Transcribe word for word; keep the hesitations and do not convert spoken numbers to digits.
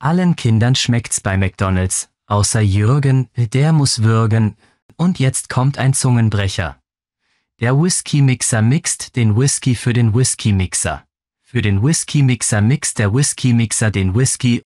Allen Kindern schmeckt's bei McDonald's, außer Jürgen, der muss würgen. Und jetzt kommt ein Zungenbrecher. Der Whisky-Mixer mixt den Whisky für den Whisky-Mixer. Für den Whisky-Mixer mixt der Whisky-Mixer den Whisky